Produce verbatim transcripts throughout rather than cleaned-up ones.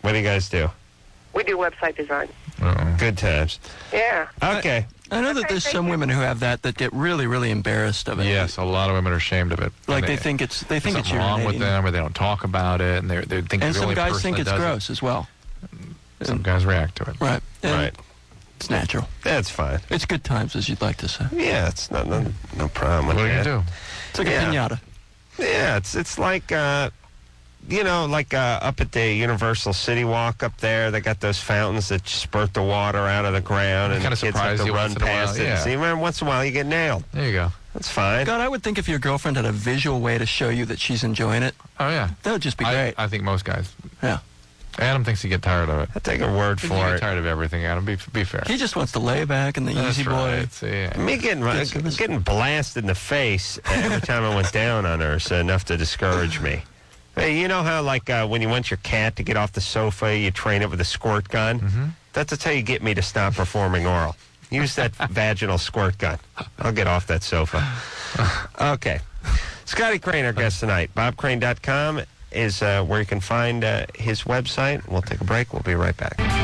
What do you guys do? We do website design. Uh-oh. Good times. Yeah. Okay. I know that Okay, there's thank some you. women who have that that get really, really embarrassed of it. Yes, a lot of women are ashamed of it. Like And they think it's they think it's something wrong with urinating. them, or they don't talk about it, and they they think And they're the some only guys person think that it's does gross as well. It. Some guys react to it. Right. And Right. It's natural. That's fine. It's good times, as you'd like to say. Yeah, it's not no, no problem with What are you that. gonna do? It's like Yeah. a piñata. Yeah, it's it's like uh, you know, like uh, up at the Universal City Walk up there, they got those fountains that spurt the water out of the ground, and Kinda the kids have surprise to you run once in a while, past it. yeah. And see, man, once in a while you get nailed. There you go. That's fine. God, I would think if your girlfriend had a visual way to show you that she's enjoying it, Oh yeah. that would just be I, great. I think most guys. Yeah. Adam thinks you get tired of it. I take a word You for get it. tired of everything, Adam. Be be fair. He just wants to lay back in the That's easy boy. right. See, Me getting Yes, it was- getting blasted in the face every time I went down on her is enough to discourage me. Hey, you know how like uh, when you want your cat to get off the sofa, you train it with a squirt gun? Mm-hmm. That's that's how you get me to stop performing oral. Use that vaginal squirt gun. I'll get off that sofa. Okay. Scotty Crane, our guest tonight. bob crane dot com is uh, where you can find uh, his website. We'll take a break. We'll be right back. All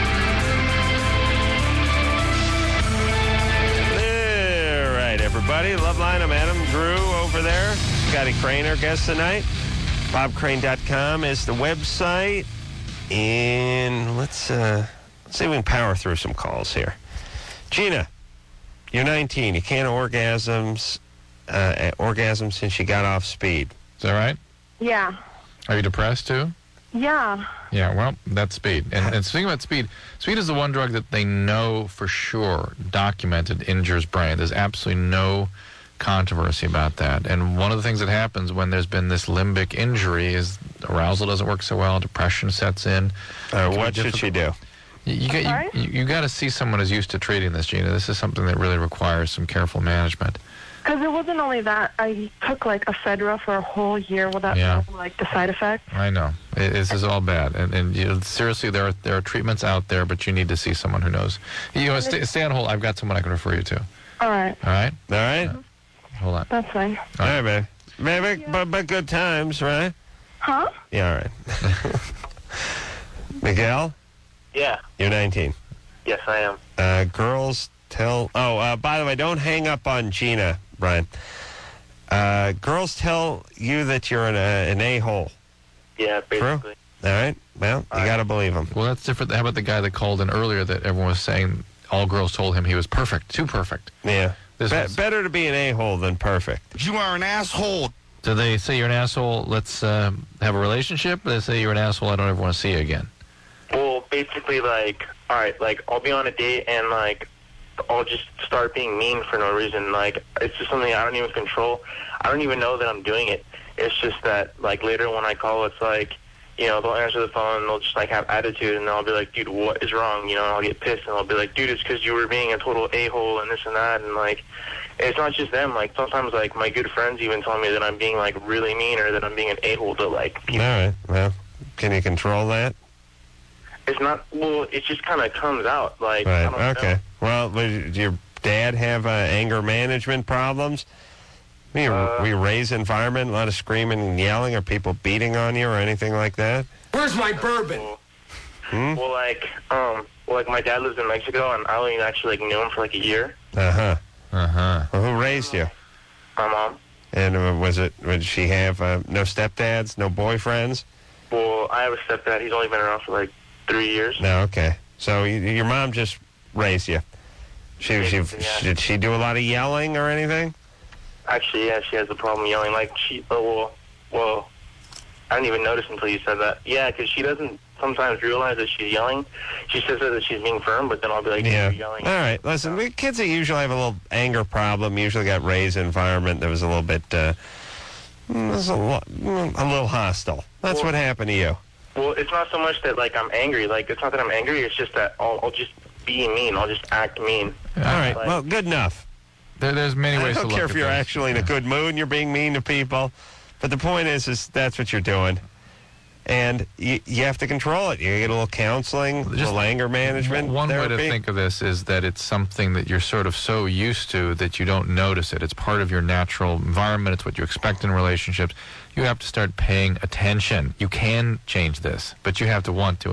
right, everybody. Loveline, I'm Adam Drew over there. Scotty Crane, our guest tonight. bob crane dot com is the website. And let's, uh, let's see if we can power through some calls here. Gina, you're nineteen. You can't orgasms, uh, orgasm since you got off speed. Is that right? Yeah. Are you depressed too? Yeah. Yeah, well, that's speed. And, and speaking about speed, speed is the one drug that they know for sure, documented, injures brain. There's absolutely no controversy about that. And one of the things that happens when there's been this limbic injury is arousal doesn't work so well, depression sets in. Uh, It can what be should she do? You, you, got- Sorry? you, you, you got to see someone who's used to treating this, Gina. This is something that really requires some careful management. Because it wasn't only that. I took, like, ephedra for a whole year without Yeah. knowing, like, the side effects. I know. It, this is all bad. And, and you know, seriously, there are, there are treatments out there, but you need to see someone who knows. You know, stay, stay on hold. I've got someone I can refer you to. All right. All right? All right? Hold on. That's fine. All right, baby. Maybe, but, but good times, right? Huh? Yeah, all right. Miguel, Yeah. you're nineteen. Yes, I am. Uh, girls tell... Oh, uh, by the way, don't hang up on Gina, Brian. Uh, girls tell you that you're an, uh, an a-hole. Yeah, True? basically. All right? Well, you got to believe them. Well, that's different. How about the guy that called in earlier that everyone was saying all girls told him he was perfect, too perfect? Yeah. This Be- one's- better to be an a-hole than perfect. You are an asshole. Do they say you're an asshole, let's uh, have a relationship? They say you're an asshole, I don't ever want to see you again. Well, basically, like, all right, like, I'll be on a date and, like, I'll just start being mean for no reason. Like, it's just something I don't even control. I don't even know that I'm doing it. It's just that, like, later when I call, it's like, you know, they'll answer the phone and they'll just, like, have attitude, and I'll be like, dude, what is wrong? You know, and I'll get pissed, and I'll be like, dude, it's because you were being a total a-hole and this and that, and, like, it's not just them. Like, sometimes, like, my good friends even tell me that I'm being, like, really mean or that I'm being an a-hole to, like, All people. right. Well, can you control that? It's not, well, it just kind of comes out. Like, I Right. don't Okay. know. Well, did your dad have uh, anger management problems? We, Uh, we raise environment, a lot of screaming and yelling. Are people beating on you or anything like that? Where's my bourbon? Well, Hmm? well, like, um, well, like, my dad lives in Mexico, and I only actually, like, knew him for, like, a year. Uh-huh. Uh-huh. Well, who raised you? My mom. And uh, was it, did she have uh, no stepdads, no boyfriends? Well, I have a stepdad. He's only been around for, like, three years. No, okay. So you, your mom just raised you. She, she, Basically, yeah. Did she do a lot of yelling or anything? Actually, yeah, she has a problem yelling. Like, she, oh, well, well, I didn't even notice until you said that. Yeah, because she doesn't sometimes realize that she's yelling. She says that she's being firm, but then I'll be like, Yeah. you're yelling. All right. Listen, we, kids that usually have a little anger problem usually got raised in an environment that was a little bit, uh, mm, was a, lo- mm, a little hostile. That's Well- what happened to you. Well, it's not so much that, like, I'm angry. Like, it's not that I'm angry. It's just that I'll, I'll just be mean. I'll just act mean. All right. Like- Well, good enough. There, there's many I ways to don't look care if at you're this. actually in a Yeah. good mood and you're being mean to people. But the point is, is that's what you're doing. And you, you have to control it. You get a little counseling, a Just little anger management. One way to therapy. think of this is that it's something that you're sort of so used to that you don't notice it. It's part of your natural environment. It's what you expect in relationships. You have to start paying attention. You can change this, but you have to want to.